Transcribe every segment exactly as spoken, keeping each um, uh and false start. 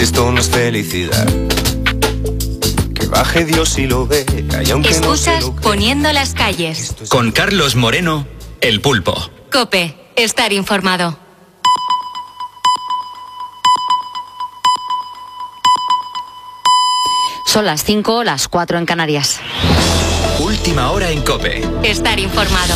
esto no es felicidad. Que baje Dios y lo ve. Y aunque Escuchas no Poniendo las calles. Con Carlos Moreno, El Pulpo. COPE, estar informado. Son las cinco, las cuatro en Canarias. Última hora en COPE. Estar informado.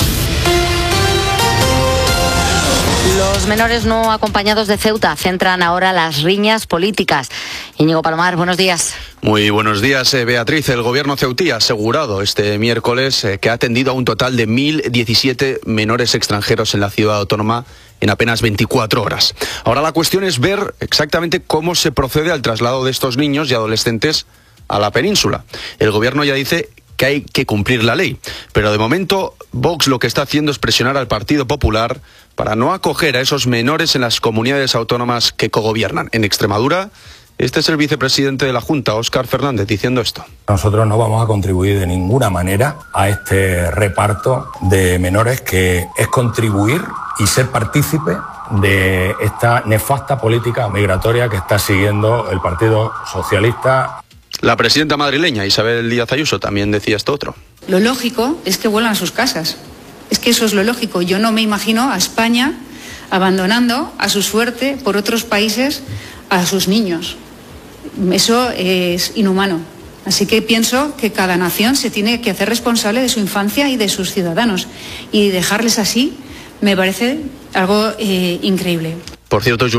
Los menores no acompañados de Ceuta centran ahora las riñas políticas. Íñigo Palomar, buenos días. Muy buenos días, eh, Beatriz. El gobierno ceutí ha asegurado este miércoles eh, que ha atendido a un total de mil diecisiete menores extranjeros en la ciudad autónoma en apenas veinticuatro horas. Ahora la cuestión es ver exactamente cómo se procede al traslado de estos niños y adolescentes a la península. El gobierno ya dice que hay que cumplir la ley, pero de momento Vox lo que está haciendo es presionar al Partido Popular para no acoger a esos menores en las comunidades autónomas que cogobiernan. En Extremadura, este es el vicepresidente de la Junta, Óscar Fernández, diciendo esto. Nosotros no vamos a contribuir de ninguna manera a este reparto de menores, que es contribuir y ser partícipe de esta nefasta política migratoria que está siguiendo el Partido Socialista. La presidenta madrileña, Isabel Díaz Ayuso, también decía esto otro. Lo lógico es que vuelvan a sus casas. Es que eso es lo lógico. Yo no me imagino a España abandonando a su suerte por otros países a sus niños. Eso es inhumano. Así que pienso que cada nación se tiene que hacer responsable de su infancia y de sus ciudadanos. Y dejarles así me parece algo eh, increíble. Por cierto,